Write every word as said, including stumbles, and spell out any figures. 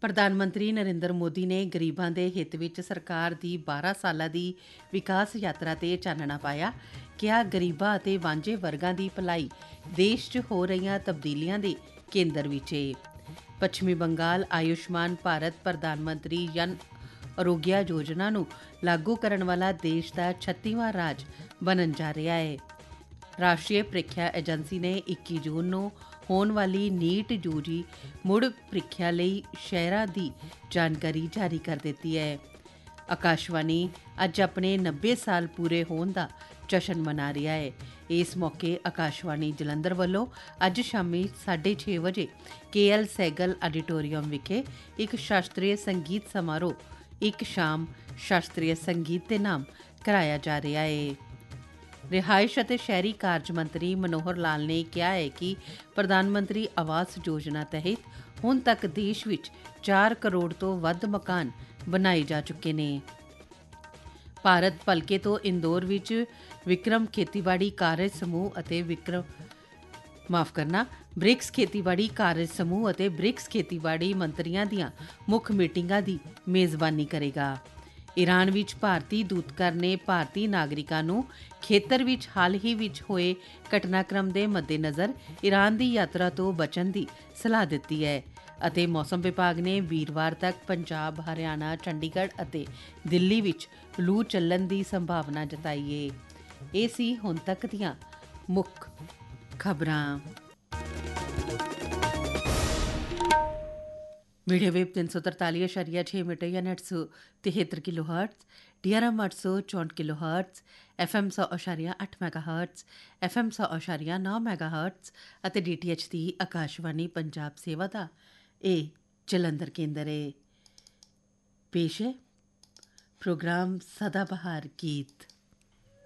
ਪ੍ਰਧਾਨ ਮੰਤਰੀ ਨਰਿੰਦਰ ਮੋਦੀ ਨੇ ਗਰੀਬਾਂ ਦੇ ਹਿੱਤ ਵਿੱਚ ਸਰਕਾਰ ਦੀ ਬਾਰਾਂ ਸਾਲਾਂ ਦੀ ਵਿਕਾਸ ਯਾਤਰਾ ਤੇ ਚਾਨਣਾ ਪਾਇਆ। ਕਿਹਾ ਗਰੀਬਾਂ ਅਤੇ ਵਾਂਝੇ ਵਰਗਾਂ ਦੀ ਭਲਾਈ ਦੇਸ਼ 'ਚ ਹੋ ਰਹੀਆਂ ਤਬਦੀਲੀਆਂ ਦੇ ਕੇਂਦਰ ਵਿੱਚ ਏ। ਪੱਛਮੀ ਬੰਗਾਲ ਆਯੁਸ਼ਮਾਨ ਭਾਰਤ ਪ੍ਰਧਾਨ ਮੰਤਰੀ ਜਨ ਆਰੋਗਿਆ ਯੋਜਨਾ ਨੂੰ ਲਾਗੂ ਕਰਨ ਵਾਲਾ ਦੇਸ਼ ਦਾ ਛੱਤੀਵਾਂ ਰਾਜ ਬਣਨ ਜਾ ਰਿਹਾ ਹੈ। ਰਾਸ਼ਟਰੀ ਪ੍ਰੀਖਿਆ ਏਜੰਸੀ ਨੇ ਇੱਕੀ ਜੂਨ ਨੂੰ ਹੋਣ ਵਾਲੀ ਨੀਟ ਯੂਜੀ ਮੁੜ ਪ੍ਰੀਖਿਆ ਲਈ ਸ਼ਹਿਰਾਂ ਦੀ ਜਾਣਕਾਰੀ ਜਾਰੀ ਕਰ ਦਿੱਤੀ ਹੈ। ਆਕਾਸ਼ਵਾਣੀ ਅੱਜ ਆਪਣੇ ਨੱਬੇ ਸਾਲ ਪੂਰੇ ਹੋਣ ਦਾ ਜਸ਼ਨ ਮਨਾ ਰਿਹਾ ਹੈ। ਇਸ ਮੌਕੇ ਆਕਾਸ਼ਵਾਣੀ ਜਲੰਧਰ ਵੱਲੋਂ ਅੱਜ ਸ਼ਾਮੀ ਸਾਢੇ ਛੇ ਵਜੇ ਕੇ ਐਲ ਸੈਗਲ ਆਡੀਟੋਰੀਅਮ ਵਿਖੇ ਇੱਕ ਸ਼ਾਸਤਰੀ ਸੰਗੀਤ ਸਮਾਰੋਹ ਇੱਕ ਸ਼ਾਮ ਸ਼ਾਸਤਰੀ ਸੰਗੀਤ ਦੇ ਨਾਮ ਕਰਾਇਆ ਜਾ ਰਿਹਾ ਹੈ। ਰਿਹਾਇਸ਼ ਅਤੇ ਸ਼ਹਿਰੀ ਕਾਰਜ ਮੰਤਰੀ ਮਨੋਹਰ ਲਾਲ ਨੇ ਕਿਹਾ ਹੈ ਕਿ ਪ੍ਰਧਾਨ ਮੰਤਰੀ ਆਵਾਸ ਯੋਜਨਾ ਤਹਿਤ ਹੁਣ ਤੱਕ ਦੇਸ਼ ਵਿੱਚ ਚਾਰ ਕਰੋੜ ਤੋਂ ਵੱਧ ਮਕਾਨ ਬਣਾਏ ਜਾ ਚੁੱਕੇ ਨੇ। ਭਾਰਤ ਭਲਕੇ ਤੋਂ ਇੰਦੌਰ ਵਿੱਚ ਵਿਕਰਮ ਖੇਤੀਬਾੜੀ ਕਾਰਜ ਸਮੂਹ ਅਤੇ ਵਿਕਰਮ ਮਾਫ ਕਰਨਾ ਬ੍ਰਿਕਸ ਖੇਤੀਬਾੜੀ ਕਾਰਜ ਸਮੂਹ ਅਤੇ ਬ੍ਰਿਕਸ ਖੇਤੀਬਾੜੀ ਮੰਤਰੀਆਂ ਦੀਆਂ ਮੁੱਖ ਮੀਟਿੰਗਾਂ ਦੀ ਮੇਜ਼ਬਾਨੀ ਕਰੇਗਾ। ਈਰਾਨ ਵਿੱਚ ਭਾਰਤੀ ਦੂਤਘਰ ਨੇ ਭਾਰਤੀ ਨਾਗਰਿਕਾਂ ਨੂੰ ਖੇਤਰ ਵਿੱਚ ਹਾਲ ਹੀ ਵਿੱਚ ਹੋਏ ਘਟਨਾਕ੍ਰਮ ਦੇ ਮੱਦੇਨਜ਼ਰ ਈਰਾਨ ਦੀ ਯਾਤਰਾ ਤੋਂ ਬਚਣ ਦੀ ਸਲਾਹ ਦਿੱਤੀ ਹੈ ਅਤੇ ਮੌਸਮ ਵਿਭਾਗ ਨੇ ਵੀਰਵਾਰ ਤੱਕ ਪੰਜਾਬ, ਹਰਿਆਣਾ, ਚੰਡੀਗੜ੍ਹ ਅਤੇ ਦਿੱਲੀ ਵਿੱਚ ਲੂ ਚੱਲਣ ਦੀ ਸੰਭਾਵਨਾ ਜਤਾਈ ਹੈ। ਇਹ ਸੀ ਹੁਣ ਤੱਕ ਦੀਆਂ ਮੁੱਖ ਖਬਰਾਂ। ਮੀਡੀਅਮ ਵੇਵ ਤਿੰਨ ਸੌ ਤਰਤਾਲੀ ਅਸ਼ਾਰੀਆ ਛੇ ਮੀਟਰ ਜਾਂ ਨੈਟ ਸੌ ਤਿਹੱਤਰ kilo hertz, D R M ਅੱਠ ਸੌ ਚੌਂਹਠ ਕਿਲੋ ਹਰਟਜ਼, ਐਫ ਐਮ ਸੌ ਅਸ਼ਾਰੀਆ ਅੱਠ ਮੈਗਾ ਹਰਟਜ਼, ਐਫ ਐਮ ਸੌ ਅਸ਼ਾਰੀਆ ਨੌ ਮੈਗਾ ਹਰਟਜ਼ ਅਤੇ ਡੀ ਟੀ ਐਚ ਦੀ ਆਕਾਸ਼ਵਾਣੀ ਪੰਜਾਬ ਸੇਵਾ ਦਾ ਇਹ ਜਲੰਧਰ ਕੇਂਦਰ ਹੈ। ਪੇਸ਼ ਹੈ ਪ੍ਰੋਗਰਾਮ ਸਦਾ ਬਹਾਰ ਗੀਤ।